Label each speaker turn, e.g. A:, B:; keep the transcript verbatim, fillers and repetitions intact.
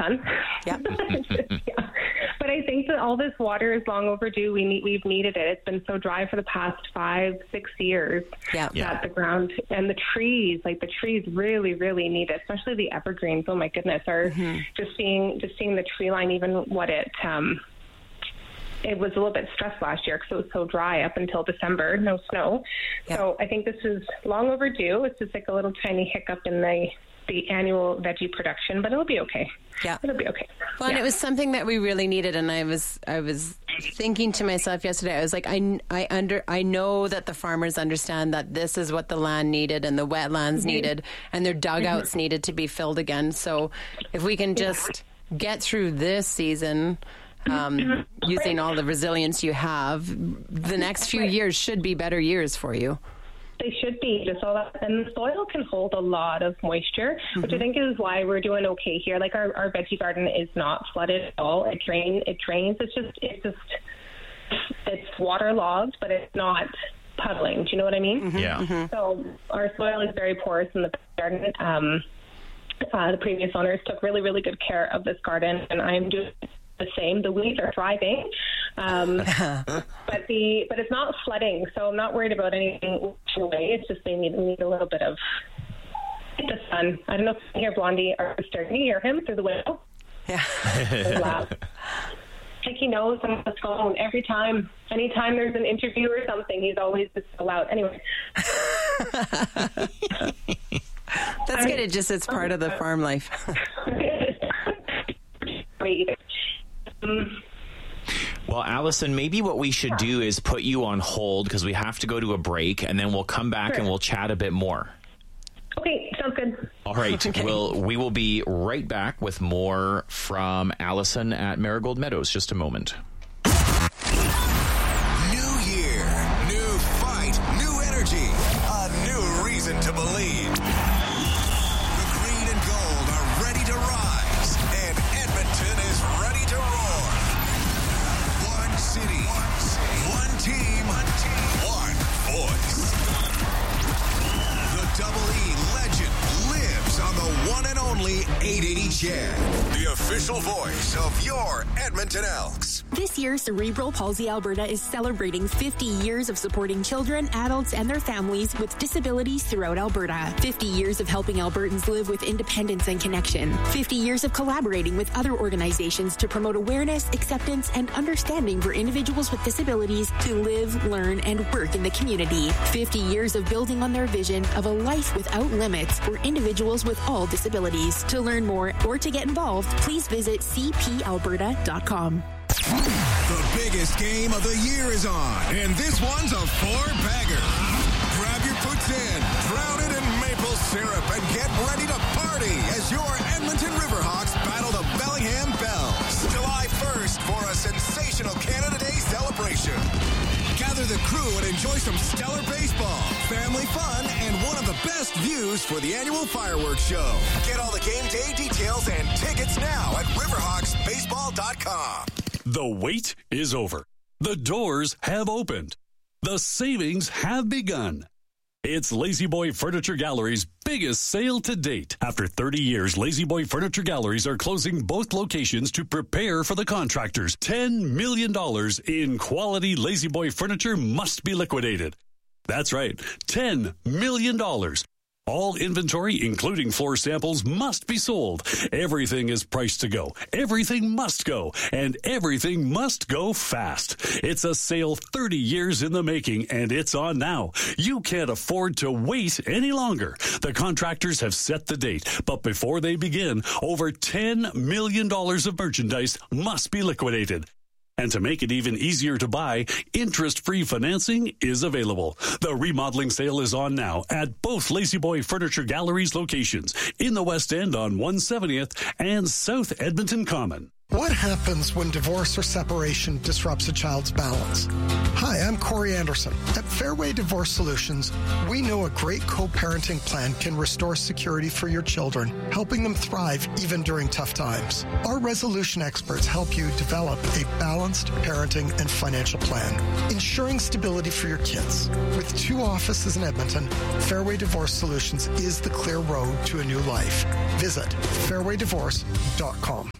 A: sun.
B: Yeah.
A: yeah. But I think that all this water is long overdue. We need, we've needed it. It's been so dry for the past five, six years
B: Yeah.
A: that
C: Yeah.
A: the ground and the trees, like the trees really, really need it, especially the evergreens. Oh my goodness. Are
B: Mm-hmm.
A: just seeing, just seeing the tree line, even what it, um, it was a little bit stressed last year because it was so dry up until December, no snow.
B: Yeah.
A: So I think this is long overdue. It's just like a little tiny hiccup in the the annual veggie production, but it'll be okay.
B: Yeah.
A: It'll be okay.
B: Well, and
A: Yeah.
B: it was something that we really needed, and I was I was thinking to myself yesterday. I was like, I, I under I know that the farmers understand that this is what the land needed and the wetlands
A: Mm-hmm.
B: needed, and their dugouts mm-hmm. needed to be filled again. So, if we can just get through this season. Um, using all the resilience you have, the next few
A: Right.
B: years should be better years for you.
A: They should be, just all that. And the soil can hold a lot of moisture, mm-hmm. which I think is why we're doing okay here. Like our, our veggie garden is not flooded at all. It drain, it drains. It's just, it's just, it's waterlogged, but it's not puddling. Do you know what I mean?
B: Mm-hmm.
C: Yeah.
B: Mm-hmm.
A: So our soil is very porous in the garden. Um, uh, the previous owners took really, really good care of this garden, and I'm doing the same. The weeds are thriving, um, but the but it's not flooding, so I'm not worried about anything washing away. It's just they need, need a little bit of the sun. I don't know if you can hear Blondie or Mister Can you hear him through the window?
B: Yeah.
A: It's loud. Like he knows I'm on the phone every time. Anytime there's an interview or something, he's always just so loud. Anyway.
B: That's good. It just it's part of the farm life.
A: um,
C: Well, Allison, maybe what we should do is put you on hold because we have to go to a break, and then we'll come back
A: Sure.
C: and we'll chat a bit more.
A: Okay, sounds good.
C: All right.
B: Okay.
C: We'll, we will be right back with more from Allison at Marigold Meadows. Just a moment.
D: New year, new fight, new energy, a new reason to believe. The green and gold are ready to rise, and Edmonton is ready to roar. One city, one team, one voice. The Double E legend lives on the one and only eight eighty C H E D, the official voice of your Edmonton Elks.
E: This year, Cerebral Palsy Alberta is celebrating fifty years of supporting children, adults, and their families with disabilities throughout Alberta. fifty years of helping Albertans live with independence and connection. fifty years of collaborating with other organizations to promote awareness, acceptance, and understanding for individuals with disabilities to live, learn, and work in the community. fifty years of building on their vision of a life without limits for individuals with all disabilities. To learn more or to get involved, please visit c p alberta dot com.
D: The biggest game of the year is on, and this one's a four-bagger. Grab your puts in, drown it in maple syrup, and get ready to party as your Edmonton Riverhawks battle the Bellingham Bells. July first for a sensational Canada Day celebration. Gather the crew and enjoy some stellar baseball, family fun, and one of the best views for the annual fireworks show. Get all the game day details and tickets now at riverhawks baseball dot com.
F: The wait is over. The doors have opened. The savings have begun. It's Lazy Boy Furniture Gallery's biggest sale to date. After thirty years, Lazy Boy Furniture Galleries are closing both locations to prepare for the contractors. ten million dollars in quality Lazy Boy furniture must be liquidated. That's right, ten million dollars. All inventory, including floor samples, must be sold. Everything is priced to go. Everything must go. And everything must go fast. It's a sale thirty years in the making, and it's on now. You can't afford to wait any longer. The contractors have set the date, but before they begin, over ten million dollars of merchandise must be liquidated. And to make it even easier to buy, interest-free financing is available. The remodeling sale is on now at both Lazy Boy Furniture Galleries locations in the West End on one seventieth and South Edmonton Common.
G: What happens when divorce or separation disrupts a child's balance? Hi, I'm Corey Anderson. At Fairway Divorce Solutions, we know a great co-parenting plan can restore security for your children, helping them thrive even during tough times. Our resolution experts help you develop a balanced parenting and financial plan, ensuring stability for your kids. With two offices in Edmonton, Fairway Divorce Solutions is the clear road to a new life. Visit fairway divorce dot com.